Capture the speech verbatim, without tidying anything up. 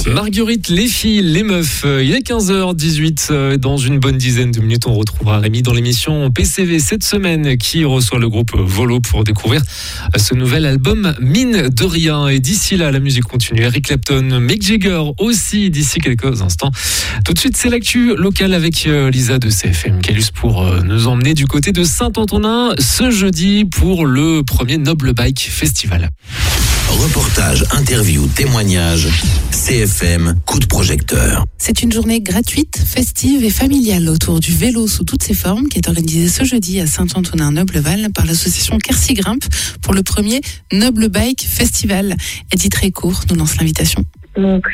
Marguerite, les filles, les meufs, il est quinze heures dix-huit. Dans une bonne dizaine de minutes, on retrouvera Rémi dans l'émission P C V cette semaine qui reçoit le groupe Volo pour découvrir ce nouvel album Mine de rien. Et d'ici là, la musique continue. Eric Clapton, Mick Jagger aussi d'ici quelques instants. Tout de suite, c'est l'actu locale avec Lisa de C F M Calus pour nous emmener du côté de Saint-Antonin ce jeudi pour le premier Noble Bike Festival. Reportage, interview, témoignage, C F M, coup de projecteur. C'est une journée gratuite, festive et familiale autour du vélo sous toutes ses formes qui est organisée ce jeudi à Saint-Antonin-Nobleval par l'association Quercy Grimpe pour le premier Noble Bike Festival. Edith Récourt nous lance l'invitation. Donc